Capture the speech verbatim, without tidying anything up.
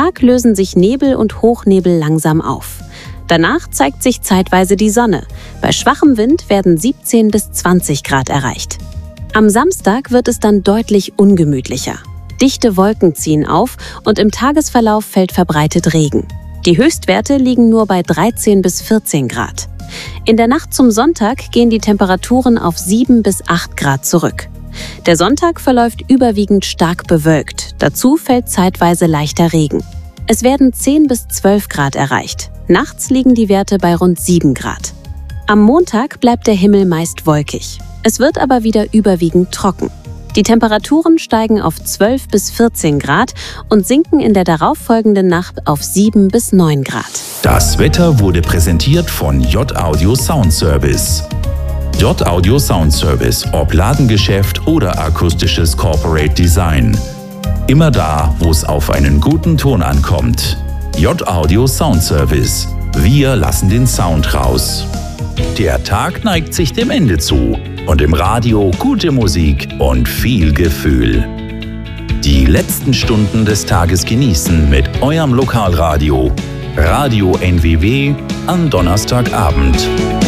Tag lösen sich Nebel und Hochnebel langsam auf. Danach zeigt sich zeitweise die Sonne. Bei schwachem Wind werden siebzehn bis zwanzig Grad erreicht. Am Samstag wird es dann deutlich ungemütlicher. Dichte Wolken ziehen auf und im Tagesverlauf fällt verbreitet Regen. Die Höchstwerte liegen nur bei dreizehn bis vierzehn Grad. In der Nacht zum Sonntag gehen die Temperaturen auf sieben bis acht Grad zurück. Der Sonntag verläuft überwiegend stark bewölkt. Dazu fällt zeitweise leichter Regen. Es werden zehn bis zwölf Grad erreicht. Nachts liegen die Werte bei rund sieben Grad. Am Montag bleibt der Himmel meist wolkig. Es wird aber wieder überwiegend trocken. Die Temperaturen steigen auf zwölf bis vierzehn Grad und sinken in der darauffolgenden Nacht auf sieben bis neun Grad. Das Wetter wurde präsentiert von J-Audio Sound Service. J-Audio Sound Service, ob Ladengeschäft oder akustisches Corporate Design. Immer da, wo es auf einen guten Ton ankommt. J-Audio Sound Service. Wir lassen den Sound raus. Der Tag neigt sich dem Ende zu und im Radio gute Musik und viel Gefühl. Die letzten Stunden des Tages genießen mit eurem Lokalradio. Radio N W W am Donnerstagabend.